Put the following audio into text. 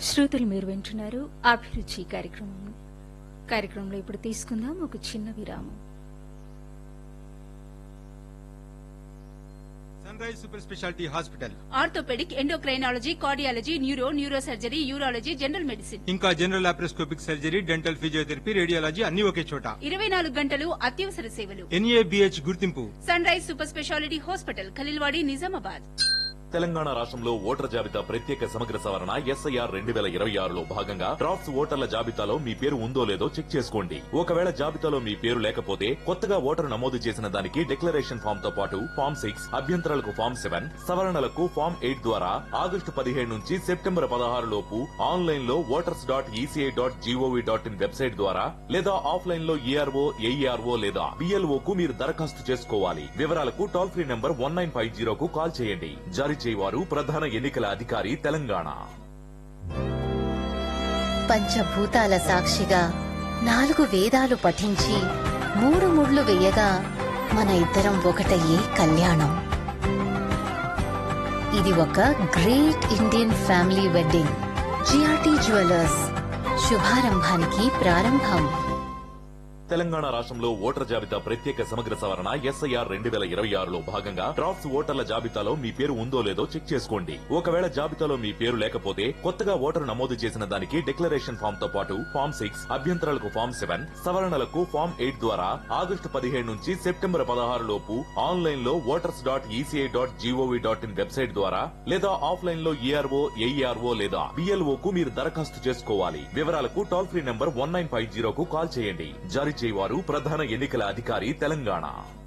శ్రోతలు మీరు వింటున్నారు అభిరుచి కార్యక్రమంలో ఇప్పుడు తీసుకుందాం ఒక చిన్న విరామం. Sun rise super speciality hospital orthopaedic, endocrinology, cardiology, neuro surgery, urology, general medicine, ఇంకా general laparoscopic surgery, dental physiotherapy, radiology అన్ని ఒకే చోట. 24 గంటలు అత్యవసర సేవలు. NABH గుర్తింపు. Sun rise super speciality hospital, Khaleelwadi, Nizamabad. Telangana రాష్ట్రంలో ఓటర్ జాబితా ప్రత్యేక సమగ్ర సవరణ SIR 2026లో భాగంగా డ్రాఫ్ట్స్ ఓటర్ల జాబితాలో మీ పేరు ఉందో లేదో చెక్ చేసుకోండి. ఒకవేళ జాబితాలో మీ పేరు లేకపోతే కొత్తగా ఓటరు నమోదు చేసిన దానికి డిక్లరేషన్ ఫామ్ తో పాటు ఫామ్ 6, అభ్యంతరాలకు ఫామ్ 7, సవరణలకు ఫామ్ 8 ద్వారా ఆగస్టు 17 నుంచి సెప్టెంబర్ 16 లోపు ఆన్లైన్ లో voters.eci.gov.in వెబ్సైట్ ద్వారా లేదా ఆఫ్లైన్ లో ERO, AERO లేదా BLO కు మీరు దరఖాస్తు చేసుకోవాలి. వివరాలకు టోల్ ఫ్రీ నంబర్ 1950 కు కాల్ చేయండి. జారీ చేయవారు ప్రధాన ఎన్నికల అధికారి తెలంగాణ. పంచభూతాల సాక్షిగా 4 వేదాలు పఠించి 3 ముళ్ళు వేయగా మన ఇద్దరం ఒకటయ్యే కళ్యాణం. ఇది ఒక great Indian family wedding. GRT jewellers, శుభారంభానికి ప్రారంభం. తెలంగాణ రాష్ట్రంలో ఓటర్ జాబితా ప్రత్యేక సమగ్ర సవరణ SIR 2026లో భాగంగా డ్రాఫ్ట్స్ ఓటర్ల జాబితాలో మీ పేరు ఉందో లేదో చెక్ చేసుకోండి. ఒకవేళ జాబితాలో మీ పేరు లేకపోతే కొత్తగా ఓటరు నమోదు చేసిన దానికి డిక్లరేషన్ ఫామ్ తో పాటు ఫామ్ 6, అభ్యంతరాలకు ఫామ్ 7, సవరణలకు ఫామ్ 8 ద్వారా ఆగస్టు 17 నుంచి సెప్టెంబర్ 16 లోపు ఆన్లైన్ లో voters.eci.gov.in వెబ్సైట్ ద్వారా లేదా ఆఫ్లైన్ లో ERO, AERO లేదా BLO కు మీరు దరఖాస్తు చేసుకోవాలి. వివరాలకు టోల్ ఫ్రీ నంబర్ 1950 కు కాల్ చేయండి. జారీ చేయవారు ప్రధాన ఎన్నికల అధికారి తెలంగాణ.